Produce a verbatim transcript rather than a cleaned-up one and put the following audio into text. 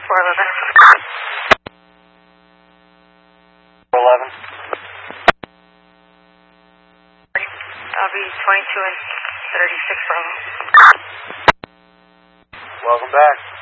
four eleven. four eleven. I'll be twenty-two and thirty-six. Welcome back.